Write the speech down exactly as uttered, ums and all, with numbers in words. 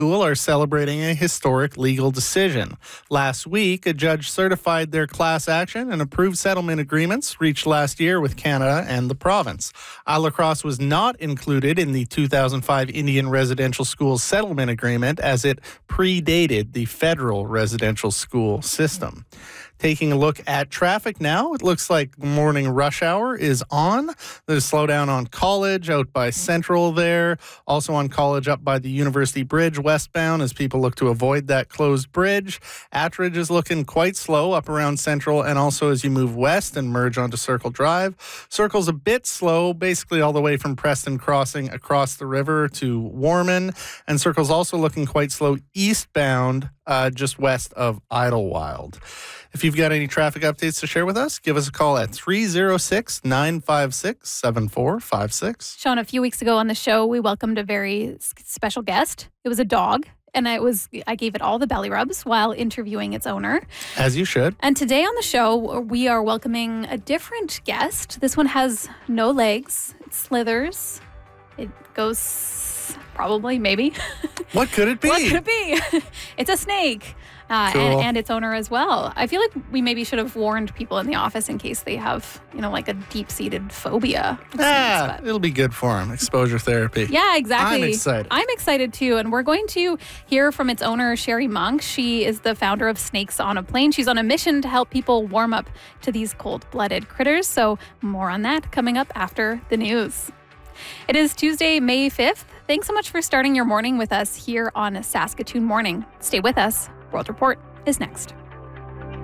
School are celebrating a historic legal decision. Last week, a judge certified their class action and approved settlement agreements reached last year with Canada and the province. Isle La Crosse was not included in the two thousand five Indian Residential School Settlement Agreement as it predated the federal residential school system. Taking a look at traffic now, it looks like morning rush hour is on. There's a slowdown on College out by Central there. Also on College up by the University Bridge westbound as people look to avoid that closed bridge. Attridge is looking quite slow up around Central and also as you move west and merge onto Circle Drive. Circle's a bit slow, basically all the way from Preston Crossing across the river to Warman. And Circle's also looking quite slow eastbound uh, just west of Idlewild. If you've got any traffic updates to share with us, give us a call at three oh six, nine five six, seven four five six. Sean, a few weeks ago on the show, we welcomed a very special guest. It was a dog, and I was I gave it all the belly rubs while interviewing its owner. As you should. And today on the show, we are welcoming a different guest. This one has no legs. It slithers. It goes probably, maybe. What could it be? What could it be? It's a snake. Uh, cool. and, and its owner as well. I feel like we maybe should have warned people in the office in case they have, you know, like a deep-seated phobia. Ah, it'll be good for them. Exposure therapy. Yeah, exactly. I'm excited. I'm excited too. And we're going to hear from its owner, Sherry Monk. She is the founder of Snakes on a Plane. She's on a mission to help people warm up to these cold-blooded critters. So more on that coming up after the news. It is Tuesday, May fifth. Thanks so much for starting your morning with us here on Saskatoon Morning. Stay with us. World Report is next.